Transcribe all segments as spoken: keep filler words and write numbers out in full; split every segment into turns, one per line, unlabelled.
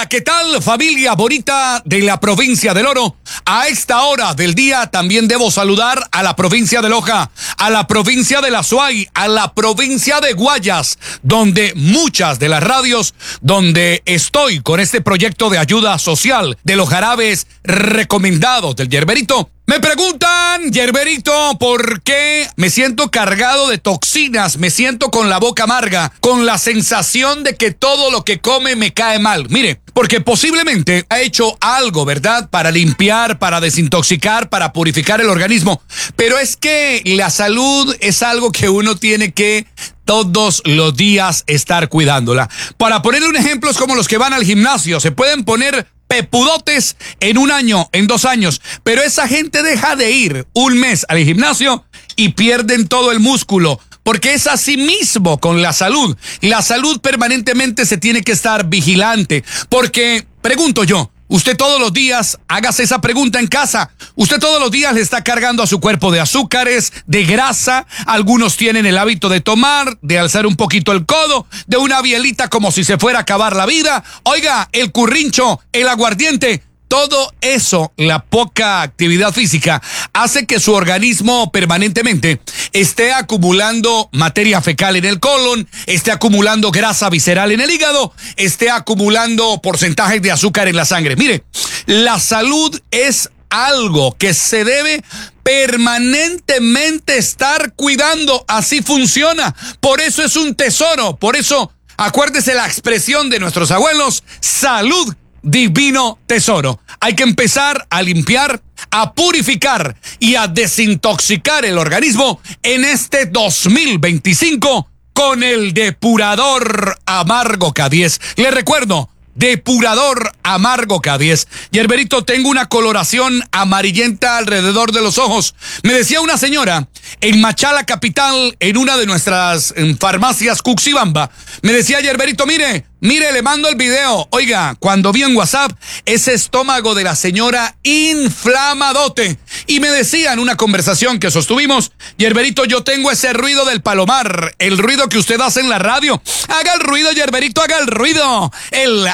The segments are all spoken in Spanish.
Hola, ¿qué tal, familia bonita de la provincia del Oro? A esta hora del día también debo saludar a la provincia de Loja, a la provincia de La Suay, a la provincia de Guayas, donde muchas de las radios donde estoy con este proyecto de ayuda social de los jarabes recomendados del Yerberito. Me preguntan, Yerberito, ¿por qué me siento cargado de toxinas? Me siento con la boca amarga, con la sensación de que todo lo que come me cae mal. Mire, porque posiblemente ha hecho algo, ¿verdad? Para limpiar, para desintoxicar, para purificar el organismo. Pero es que la salud es algo que uno tiene que todos los días estar cuidándola. Para ponerle un ejemplo, es como los que van al gimnasio. Se pueden poner pepudotes en un año, en dos años, pero esa gente deja de ir un mes al gimnasio y pierden todo el músculo, porque es así mismo con la salud. La salud permanentemente se tiene que estar vigilante, porque, pregunto yo, usted todos los días, hágase esa pregunta en casa, usted todos los días le está cargando a su cuerpo de azúcares, de grasa, algunos tienen el hábito de tomar, de alzar un poquito el codo, de una bielita como si se fuera a acabar la vida, oiga, el currincho, el aguardiente. Todo eso, la poca actividad física, hace que su organismo permanentemente esté acumulando materia fecal en el colon, esté acumulando grasa visceral en el hígado, esté acumulando porcentajes de azúcar en la sangre. Mire, la salud es algo que se debe permanentemente estar cuidando. Así funciona. Por eso es un tesoro. Por eso, acuérdese la expresión de nuestros abuelos, salud, divino tesoro. Hay que empezar a limpiar, a purificar y a desintoxicar el organismo en este dos mil veinticinco con el depurador amargo K diez. Le recuerdo, depurador amargo K diez. Yerberito, tengo una coloración amarillenta alrededor de los ojos. Me decía una señora en Machala Capital, en una de nuestras en, farmacias Cuxibamba, me decía, Yerberito, mire, mire, le mando el video. Oiga, cuando vi en WhatsApp ese estómago de la señora inflamadote, y me decía en una conversación que sostuvimos, Yerberito, yo tengo ese ruido del palomar, el ruido que usted hace en la radio. Haga el ruido, Yerberito, haga el ruido. El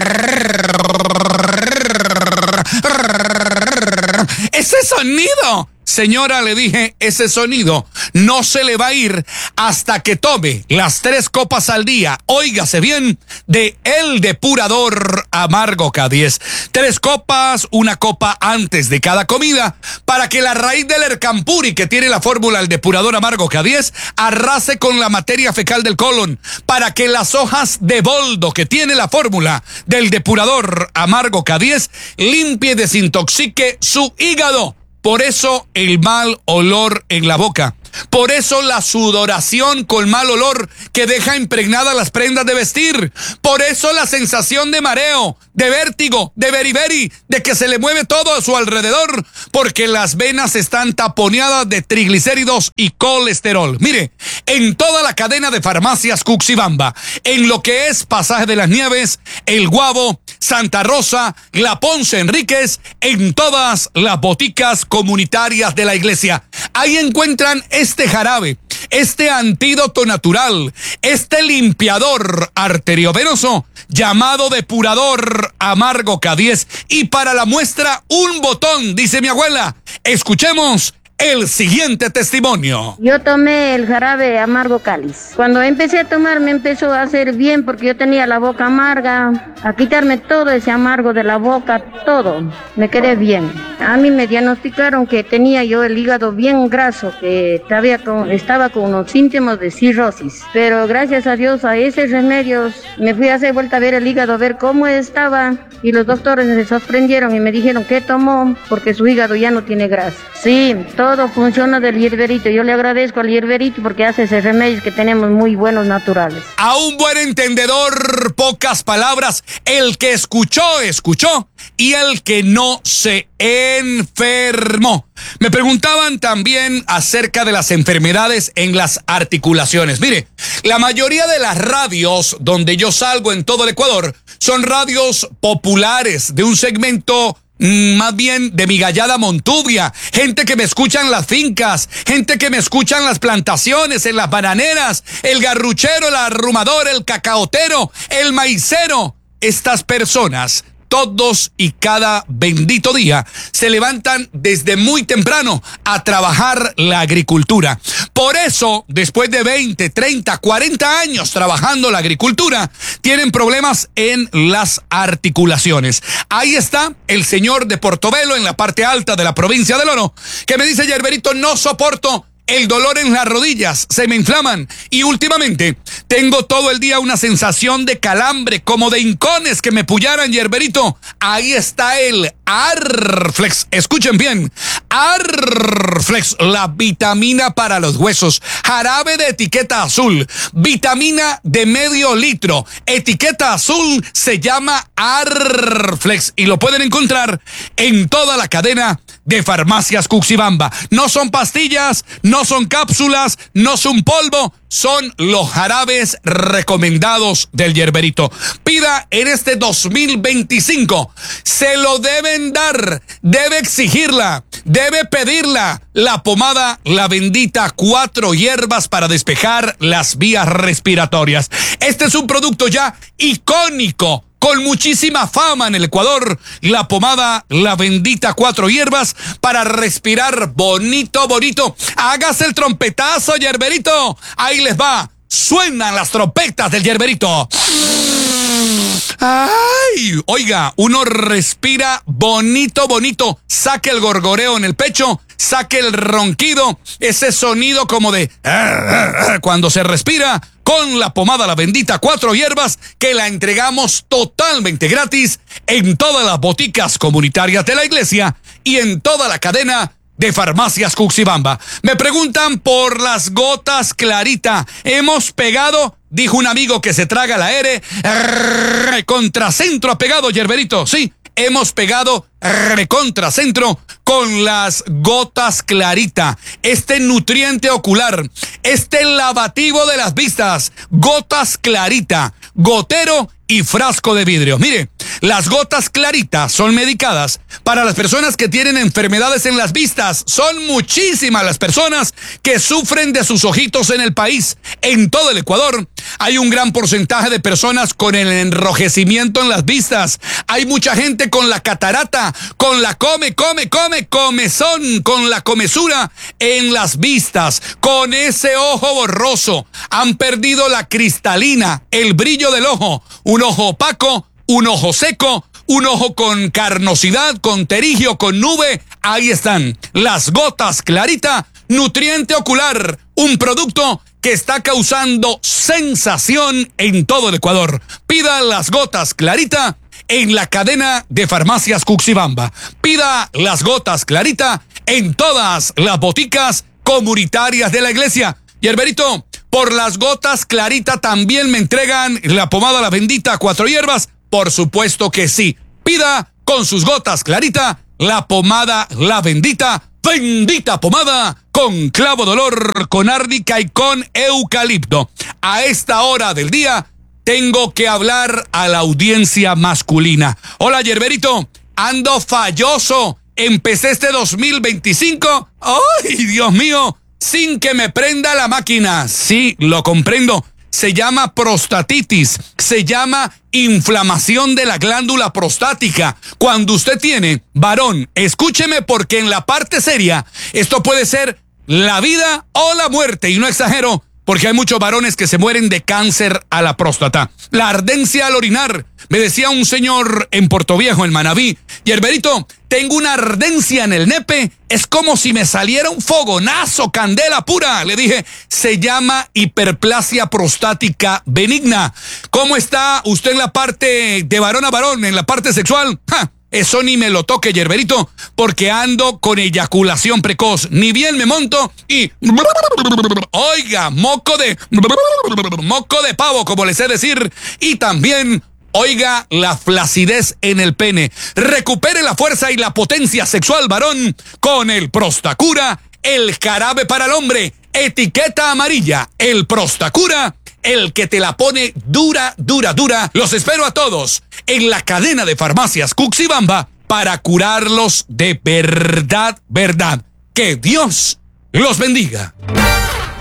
ese sonido. Señora, le dije, ese sonido no se le va a ir hasta que tome las tres copas al día, óigase bien, de el depurador amargo K diez. Tres copas, una copa antes de cada comida, para que la raíz del ercampuri que tiene la fórmula el depurador amargo K diez arrase con la materia fecal del colon, para que las hojas de boldo que tiene la fórmula del depurador amargo K diez limpie y desintoxique su hígado. Por eso el mal olor en la boca. Por eso la sudoración con mal olor que deja impregnadas las prendas de vestir. Por eso la sensación de mareo, de vértigo, de beriberi, de que se le mueve todo a su alrededor, porque las venas están taponeadas de triglicéridos y colesterol. Mire, en toda la cadena de farmacias Cuxibamba, en lo que es Pasaje de las Nieves, El Guavo, Santa Rosa, La Ponce Enríquez, en todas las boticas comunitarias de la iglesia. Ahí encuentran este jarabe, este antídoto natural, este limpiador arteriovenoso llamado depurador amargo K diez. Y para la muestra, un botón, dice mi abuela. Escuchemos el siguiente testimonio.
Yo tomé el jarabe amargo cáliz. Cuando empecé a tomar me empezó a hacer bien porque yo tenía la boca amarga, a quitarme todo ese amargo de la boca, todo. Me quedé bien. A mí me diagnosticaron que tenía yo el hígado bien graso, que estaba con, estaba con unos síntomas de cirrosis. Pero gracias a Dios a esos remedios me fui a hacer vuelta a ver el hígado, a ver cómo estaba, y los doctores se sorprendieron y me dijeron que tomó porque su hígado ya no tiene grasa. Sí, todo Todo funciona del hierberito. Yo le agradezco al hierberito porque hace esos remedios que tenemos muy buenos naturales.
A un buen entendedor, pocas palabras. El que escuchó, escuchó. Y el que no se enfermó. Me preguntaban también acerca de las enfermedades en las articulaciones. Mire, la mayoría de las radios donde yo salgo en todo el Ecuador son radios populares de un segmento más bien de mi gallada Montubia, gente que me escucha en las fincas, gente que me escucha en las plantaciones, en las bananeras, el garruchero, el arrumador, el cacaotero, el maicero. estas personas todos y cada bendito día se levantan desde muy temprano a trabajar la agricultura. Por eso, después de veinte, treinta, cuarenta años trabajando la agricultura, tienen problemas en las articulaciones. Ahí está el señor de Portobelo, en la parte alta de la provincia del Oro, que me dice: Yerberito, no soporto el dolor en las rodillas, se me inflaman y últimamente tengo todo el día una sensación de calambre, como de hincones que me pullaran, Yerberito. Ahí está el Arflex. Escuchen bien, Arflex, la vitamina para los huesos, jarabe de etiqueta azul, vitamina de medio litro, etiqueta azul, se llama Arflex y lo pueden encontrar en toda la cadena de farmacias Cuxibamba. No son pastillas, no son cápsulas, no son polvo, son los jarabes recomendados del Yerberito. Pida en este dos mil veinticinco, se lo deben dar, debe exigirla, debe pedirla, la pomada La Bendita, cuatro hierbas para despejar las vías respiratorias. Este es un producto ya icónico, con muchísima fama en el Ecuador, la pomada La Bendita, cuatro hierbas para respirar bonito, bonito. Hágase el trompetazo, Yerberito. Ahí les va. Suenan las trompetas del Yerberito. Ay, oiga, uno respira bonito, bonito. Saque el gorgoreo en el pecho, saque el ronquido, ese sonido como de cuando se respira con la pomada La Bendita, cuatro hierbas, que la entregamos totalmente gratis en todas las boticas comunitarias de la iglesia y en toda la cadena de farmacias Cuxibamba. Me preguntan por las gotas Clarita. Hemos pegado, dijo un amigo que se traga la R, contracentro ha pegado, Yerberito. Sí, hemos pegado recontracentro con las gotas Clarita. Este nutriente ocular, este lavativo de las vistas, gotas Clarita, gotero y frasco de vidrio. Mire, las gotas Clarita son medicadas para las personas que tienen enfermedades en las vistas. Son muchísimas las personas que sufren de sus ojitos en el país. En todo el Ecuador hay un gran porcentaje de personas con el enrojecimiento en las vistas. Hay mucha gente con la catarata, con la come, come, come, comezón, con la comezura en las vistas, con ese ojo borroso. Han perdido la cristalina, el brillo del ojo. Un ojo opaco, un ojo seco, un ojo con carnosidad, con terigio, con nube. Ahí están las gotas Clarita, nutriente ocular, un producto que está causando sensación en todo el Ecuador. Pida las gotas Clarita en la cadena de farmacias Cuxibamba. Pida las gotas Clarita en todas las boticas comunitarias de la iglesia. Yerberito, por las gotas Clarita también me entregan la pomada La Bendita, cuatro hierbas. Por supuesto que sí. Pida con sus gotas Clarita la pomada La Bendita, bendita pomada con clavo de olor, con árnica y con eucalipto. A esta hora del día tengo que hablar a la audiencia masculina. Hola, Yerberito, ando falloso. Empecé este dos mil veinticinco. ¡Ay, Dios mío! Sin que me prenda la máquina. Sí, lo comprendo. Se llama prostatitis, se llama inflamación de la glándula prostática. Cuando usted tiene, varón, escúcheme, porque en la parte seria esto puede ser la vida o la muerte, y no exagero, porque hay muchos varones que se mueren de cáncer a la próstata. La ardencia al orinar. Me decía un señor en Portoviejo, en Manabí: Yerberito, tengo una ardencia en el nepe, es como si me saliera un fogonazo, candela pura. Le dije, se llama hiperplasia prostática benigna. ¿Cómo está usted en la parte de varón a varón, en la parte sexual? ¡Ja! Eso ni me lo toque, Yerberito, porque ando con eyaculación precoz. Ni bien me monto y... Oiga, moco de... Moco de pavo, como les sé decir. Y también... Oiga, la flacidez en el pene. Recupere la fuerza y la potencia sexual, varón, con el Prostacura, el jarabe para el hombre, etiqueta amarilla, el Prostacura, el que te la pone dura, dura, dura. Los espero a todos en la cadena de farmacias Cuxibamba para curarlos de verdad, verdad. Que Dios los bendiga.